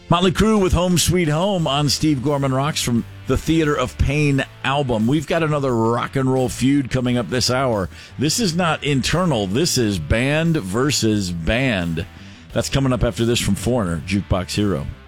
Motley Crue with Home Sweet Home on Steve Gorman Rocks from the Theater of Pain album. We've got another rock and roll feud coming up this hour. This is not internal. This is band versus band. That's coming up after this from Foreigner, Jukebox Hero.